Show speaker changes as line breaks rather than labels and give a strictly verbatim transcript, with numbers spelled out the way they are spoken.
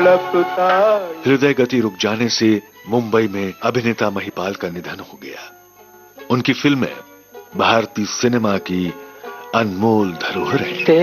तड़पता।
हृदय गति रुक जाने से मुंबई में अभिनेता महिपाल का निधन हो गया। उनकी फिल्में भारतीय सिनेमा की अनमोल धरोहर हैं।